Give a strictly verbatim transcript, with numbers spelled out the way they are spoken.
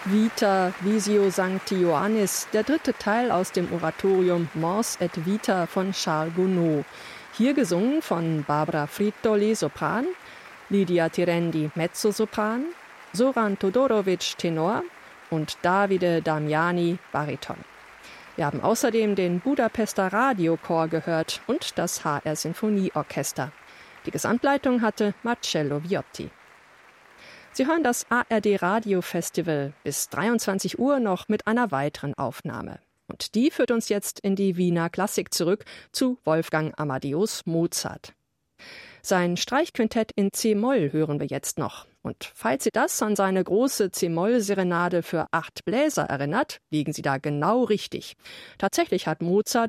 Vita Visio Sancti Ioannis, der dritte Teil aus dem Oratorium Mors et Vita von Charles Gounod. Hier gesungen von Barbara Frittoli, Sopran, Lydia Tirendi, Mezzosopran, Zoran Todorovic, Tenor und Davide Damiani, Bariton. Wir haben außerdem den Budapester Radiochor gehört und das H R Sinfonieorchester. Die Gesamtleitung hatte Marcello Viotti. Sie hören das A R D Radio Festival bis dreiundzwanzig Uhr noch mit einer weiteren Aufnahme. Und die führt uns jetzt in die Wiener Klassik zurück zu Wolfgang Amadeus Mozart. Sein Streichquintett in C-Moll hören wir jetzt noch. Und falls Sie das an seine große C-Moll-Serenade für acht Bläser erinnert, liegen Sie da genau richtig. Tatsächlich hat Mozart